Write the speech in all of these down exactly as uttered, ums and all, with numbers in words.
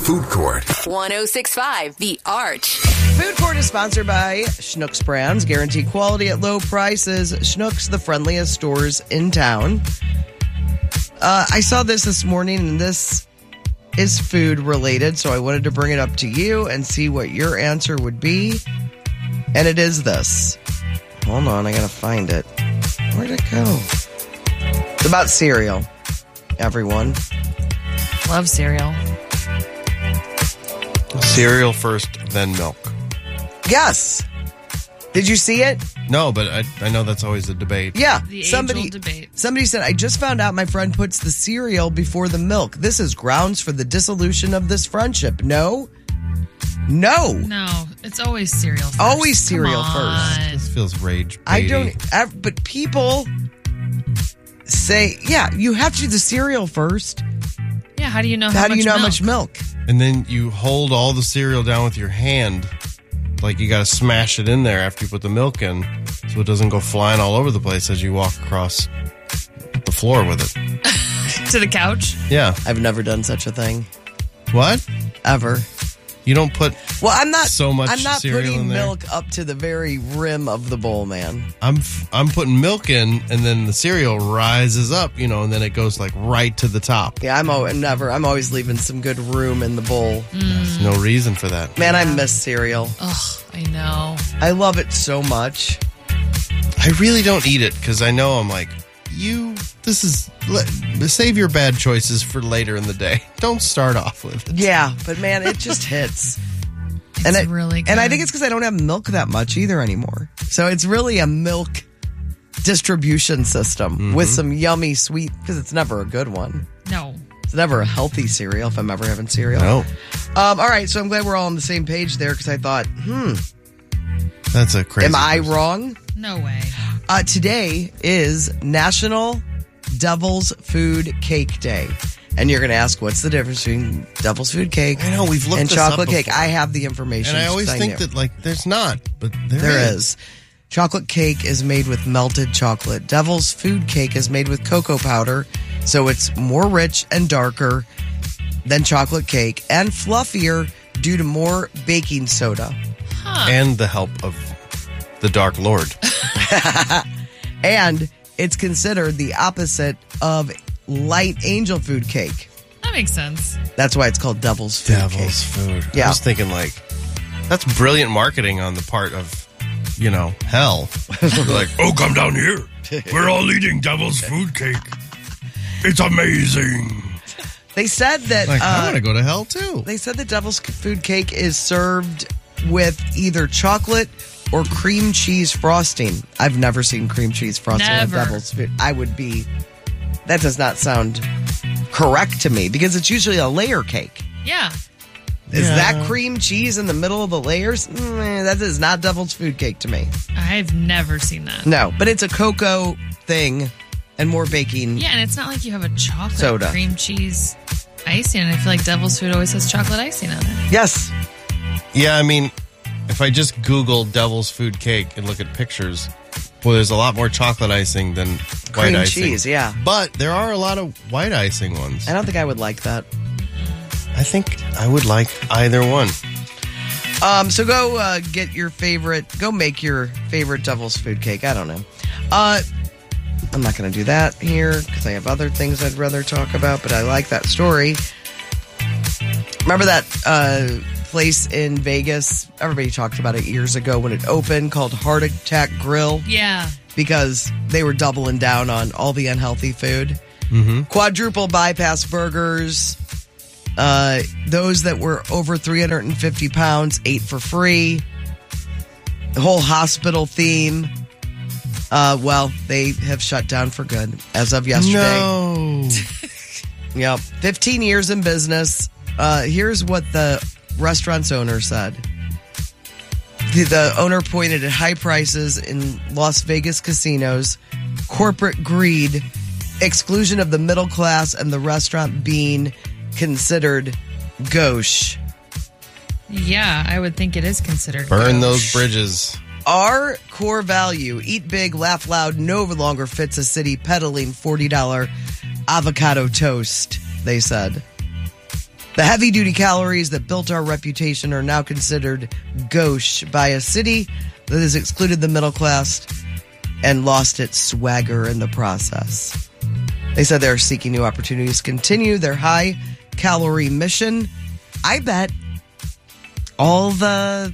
Food Court. one oh six point five The Arch. Food Court is sponsored by Schnucks Brands. Guarantee quality at low prices. Schnucks, the friendliest stores in town. Uh, I saw this this morning, and this is food related, so I wanted to bring it up to you and see what your answer would be. And it is this. Hold on, I gotta find it. Where'd it go? It's about cereal, everyone. Love cereal. Cereal first, then milk. Yes. Did you see it? No, but I, I know that's always a debate. Yeah. The somebody, age-old debate. Somebody said, I just found out my friend puts the cereal before the milk. This is grounds for the dissolution of this friendship. No? No. No, it's always cereal first. Always cereal Come first. on. This feels rage I baity. don't, I, but people say, yeah, you have to do the cereal first. Yeah, how do you know how, How much do you know milk? how much milk? And then you hold all the cereal down with your hand. Like you got to smash it in there after you put the milk in so it doesn't go flying all over the place as you walk across the floor with it. To the couch? Yeah. I've never done such a thing. What? Ever. You don't put Well, I'm not so much I'm not cereal putting in there? milk up to the very rim of the bowl, man. I'm f- I'm putting milk in and then the cereal rises up, you know, and then it goes like right to the top. Yeah, I'm, al- I'm never. I'm always leaving some good room in the bowl. There's no reason for that. Man, I miss cereal. Ugh, I know. I love it so much. I really don't eat it because I know I'm like, you, this is, let, save your bad choices for later in the day. Don't start off with it. Yeah, but man, it just hits. and It's it, really good. And I think it's because I don't have milk that much either anymore. So it's really a milk distribution system Mm-hmm. with some yummy sweet, because it's never a good one. No. It's never a healthy cereal if I'm ever having cereal. No, Um, all right, so I'm glad we're all on the same page there because I thought, hmm, that's a crazy am I person. wrong? No way. Uh, today is National Devil's Food Cake Day. And you're going to ask, what's the difference between devil's food cake I know, we've looked and this up chocolate cake? before. I have the information. And I always because think knew. that like there's not, but there, There is. Chocolate cake is made with melted chocolate. Devil's food cake is made with cocoa powder, so it's more rich and darker than chocolate cake and fluffier due to more baking soda. And the help of the Dark Lord. And it's considered the opposite of light angel food cake. That makes sense. That's why it's called devil's food Devil's cake. food. Yeah. I was thinking like, that's brilliant marketing on the part of, you know, hell. They're like, oh, come down here. We're all eating devil's food cake. It's amazing. They said that Like, I uh, want to go to hell too. they said the devil's food cake is served with either chocolate or cream cheese frosting. I've never seen cream cheese frosting Never. on devil's food. I would be. That does not sound correct to me because it's usually a layer cake. Yeah. Is Yeah. that cream cheese in the middle of the layers? Mm, that is not devil's food cake to me. I've never seen that. No, but it's a cocoa thing and more baking. Yeah, and it's not like you have a chocolate Soda. cream cheese icing. I feel like devil's food always has chocolate icing on it. Yes. Yeah, I mean, if I just Google devil's food cake and look at pictures, well, there's a lot more chocolate icing than white Cream icing. cheese, yeah. But there are a lot of white icing ones. I don't think I would like that. I think I would like either one. Um, so go uh, get your favorite, go make your favorite devil's food cake. I don't know. Uh, I'm not going to do that here because I have other things I'd rather talk about, but I like that story. Remember that uh, place in Vegas? Everybody talked about it years ago when it opened called Heart Attack Grill Yeah. because they were doubling down on all the unhealthy food. Mm-hmm. Quadruple bypass burgers. Uh, those that were over three hundred fifty pounds ate for free. The whole hospital theme. Uh, well, they have shut down for good as of yesterday. No. Yep. fifteen years in business. Uh, here's what the restaurant's owner said. The, the owner pointed at high prices in Las Vegas casinos, corporate greed, exclusion of the middle class, and the restaurant being considered gauche. Yeah, I would think it is considered. Burn gauche. those bridges. Our core value, eat big, laugh loud, no longer fits a city peddling forty dollars avocado toast, they said. The heavy-duty calories that built our reputation are now considered gauche by a city that has excluded the middle class and lost its swagger in the process. They said they're seeking new opportunities to continue their high-calorie mission. I bet all the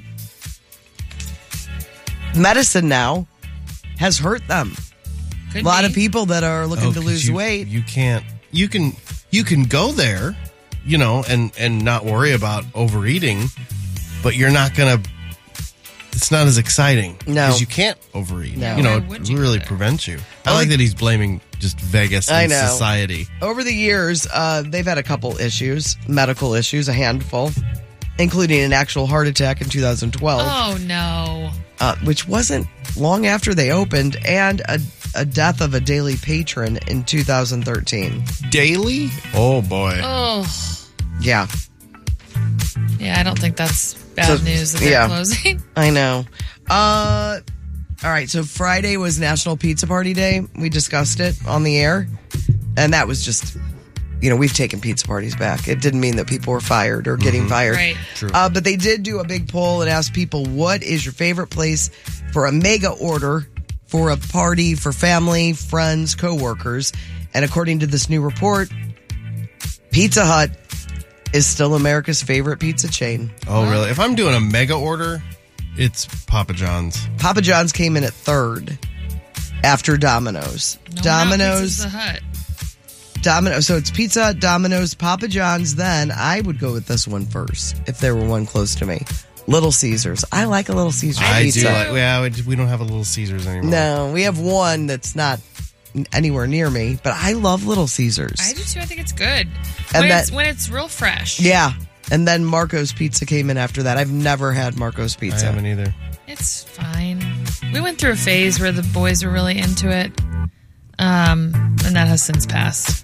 medicine now has hurt them. Could A lot be. of people that are looking Oh, to 'cause lose you, weight. You can't. You can. You can go there, you know, and and not worry about overeating, but you're not gonna. It's not as exciting No. because you can't overeat. No. You know, Why would it you really go there? prevents you. I I like like- that he's blaming just Vegas I and know. society. Over the years, uh, they've had a couple issues, medical issues, a handful, including an actual heart attack in two thousand twelve, Oh, no. uh, which wasn't long after they opened, and a, a death of a daily patron in two thousand thirteen. Daily? Oh boy. Oh. Yeah, Yeah, I don't think that's bad So, news that they're yeah. closing. I know. Uh, all right, so Friday was National Pizza Party Day. We discussed it on the air, and that was just, you know, we've taken pizza parties back. It didn't mean that people were fired or getting fired. Right. True. Uh, but they did do a big poll and asked people, what is your favorite place for a mega order for a party for family, friends, coworkers? And according to this new report, Pizza Hut is still America's favorite pizza chain. Oh really? If I'm doing a mega order, it's Papa John's. Papa John's came in at third after Domino's. No, Domino's, Not Pizza Hut. Domino's. So it's Pizza Hut, Domino's, Papa John's. Then I would go with this one first if there were one close to me. Little Caesars. I like a Little Caesars I pizza. do like. Yeah, we- we don't have a Little Caesars anymore. No, we have one that's not anywhere near me, but I love Little Caesars. I do too. I think it's good. And when, that- it's, when it's real fresh. Yeah. And then Marco's Pizza came in after that. I've never had Marco's I Pizza. haven't either. It's fine. We went through a phase where the boys were really into it. Um, and that has since passed.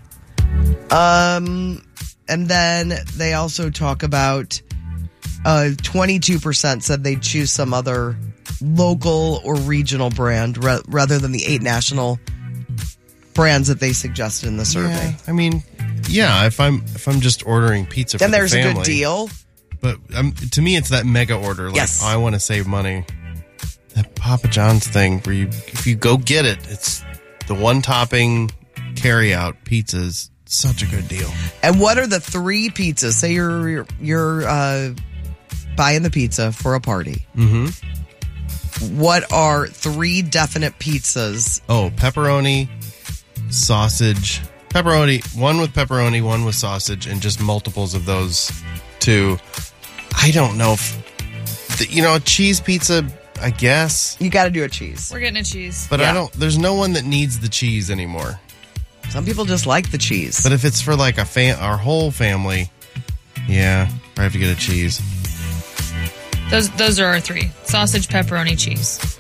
Um, and then they also talk about uh, twenty-two percent said they'd choose some other local or regional brand ra- rather than the eight national brands that they suggested in the survey. Yeah, I mean, yeah. If I'm if I'm just ordering pizza, Then for there's the a family, good deal. But um, to me, it's that mega order. Like, Yes. oh, I want to save money. That Papa John's thing, where you, if you go get it, it's the one topping carry out pizzas. Such a good deal. And what are the three pizzas? Say you're you're, you're uh, buying the pizza for a party. Mm-hmm. What are three definite pizzas? Oh, pepperoni, sausage, pepperoni. One with pepperoni, one with sausage, and just multiples of those two. I don't know if the, you know, a cheese pizza. I guess, You got to do a cheese. We're getting a cheese. but Yeah. I don't. There's no one that needs the cheese anymore. Some people just like the cheese. But if it's for like a fam- our whole family, yeah, I have to get a cheese. Those those are our three. Sausage, pepperoni, cheese.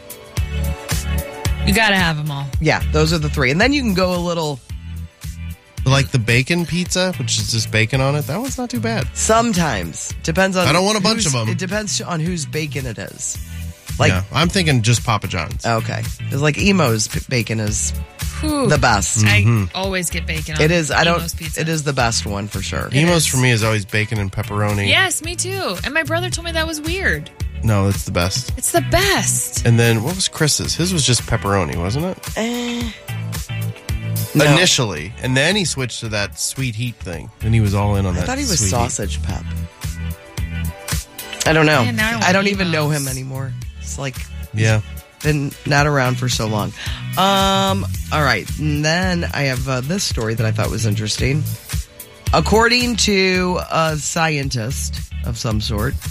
You got to have them all. Yeah, those are the three. And then you can go a little, But like the bacon pizza, which is just bacon on it, that one's not too bad. sometimes. Depends on. I don't want a bunch whose- of 'em. It depends on whose bacon it is. Like, yeah, I'm thinking just Papa John's. okay. Because like Emo's p- bacon is Whew. the best. I always get bacon on It is, I don't, Emo's pizza. it is the best one for sure. It Emo's is. for me is always bacon and pepperoni. Yes, me too. And my brother told me that was weird. No, it's the best. It's the best. And then what was Chris's? His was just pepperoni, wasn't it? Eh. No. Initially, and then he switched to that sweet heat thing, and he was all in on I that. thought he was sweet heat. sausage pep. I don't know. Man, now I want I don't even know Emo's. him anymore. It's like Yeah. been not around for so long. Um, all right. And then I have uh, this story that I thought was interesting. According to a scientist of some sort,